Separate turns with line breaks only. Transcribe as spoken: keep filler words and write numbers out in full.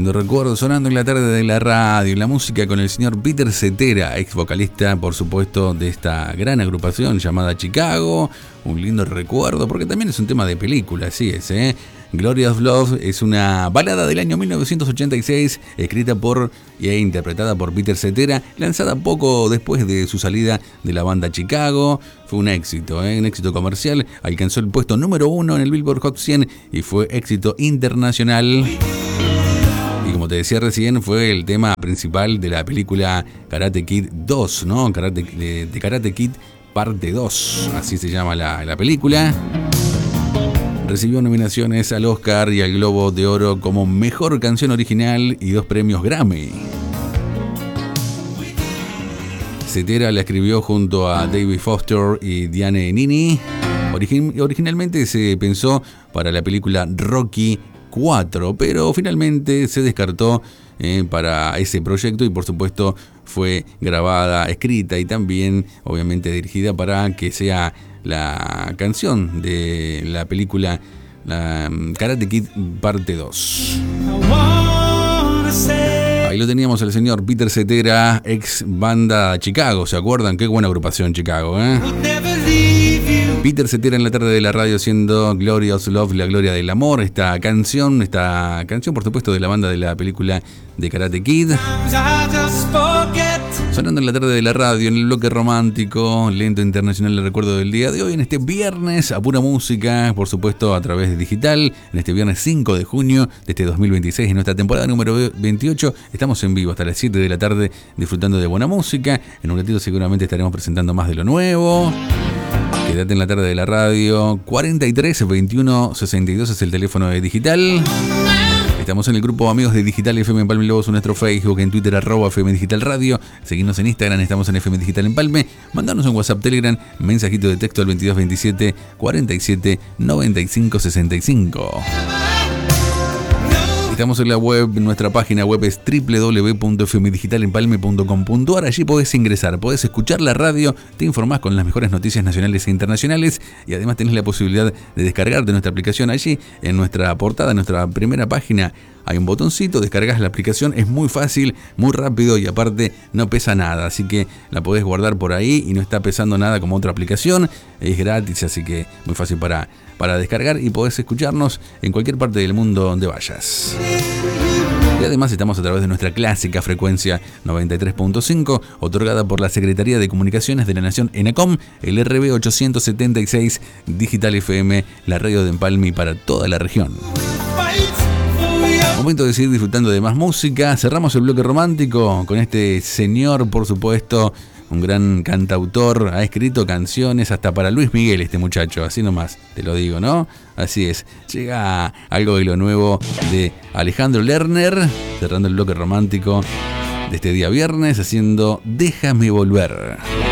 lindo recuerdo sonando en la tarde de la radio, la música con el señor Peter Cetera, ex vocalista, por supuesto, de esta gran agrupación llamada Chicago. Un lindo recuerdo, porque también es un tema de película, así es, ¿eh? Glory of Love es una balada del año mil novecientos ochenta y seis, escrita por e interpretada por Peter Cetera, lanzada poco después de su salida de la banda Chicago. Fue un éxito, ¿eh? un éxito comercial, alcanzó el puesto número uno en el Billboard Hot cien y fue éxito internacional. Y como te decía recién, fue el tema principal de la película Karate Kid dos, ¿no? Karate, de, de Karate Kid parte dos, así se llama la, la película. Recibió nominaciones al Oscar y al Globo de Oro como Mejor Canción Original y dos premios Grammy. Cetera la escribió junto a David Foster y Diane Nini. Origin- originalmente se pensó para la película Rocky cuatro, pero finalmente se descartó eh, para ese proyecto y por supuesto fue grabada, escrita y también obviamente dirigida para que sea la canción de la película la Karate Kid parte dos. Ahí lo teníamos el señor Peter Cetera, ex banda Chicago, ¿se acuerdan? Qué buena agrupación Chicago, ¿eh? Peter Cetera en la tarde de la radio haciendo Glorious Love, la gloria del amor, esta canción, esta canción por supuesto de la banda de la película de Karate Kid. Sonando en la tarde de la radio, en el bloque romántico, lento internacional, el recuerdo del día de hoy, en este viernes, a pura música, por supuesto a través de digital, en este viernes cinco de junio de este dos mil veintiséis, en nuestra temporada número veintiocho, estamos en vivo hasta las siete de la tarde disfrutando de buena música. En un ratito seguramente estaremos presentando más de lo nuevo. Quédate en la tarde de la radio. Cuarenta y tres veintiuno sesenta y dos es el teléfono de digital. Estamos en el grupo Amigos de Digital F M Empalme Lobos, en nuestro Facebook, en Twitter, arroba F M Digital Radio. Seguimos en Instagram, estamos en F M Digital Empalme. Mandanos un WhatsApp, Telegram, mensajito de texto al veintidós veintisiete cuarenta y siete noventa y cinco sesenta y cinco. Estamos en la web, nuestra página web es doble u doble u doble u punto f m digital empalme punto com punto a r. Allí podés ingresar, podés escuchar la radio, te informás con las mejores noticias nacionales e internacionales y además tenés la posibilidad de descargarte nuestra aplicación. Allí, en nuestra portada, en nuestra primera página, hay un botoncito, descargas la aplicación, es muy fácil, muy rápido y aparte no pesa nada, así que la podés guardar por ahí y no está pesando nada como otra aplicación, es gratis, así que muy fácil para, para descargar y podés escucharnos en cualquier parte del mundo donde vayas. Y además estamos a través de nuestra clásica frecuencia noventa y tres punto cinco, otorgada por la Secretaría de Comunicaciones de la Nación ENACOM, el R B ochocientos setenta y seis Digital F M, la radio de Empalme para toda la región. Momento de seguir disfrutando de más música. Cerramos el bloque romántico con este señor, por supuesto, un gran cantautor. Ha escrito canciones hasta para Luis Miguel este muchacho, así nomás, te lo digo, ¿no? Así es. Llega algo de lo nuevo de Alejandro Lerner, cerrando el bloque romántico de este día viernes, haciendo Déjame Volver.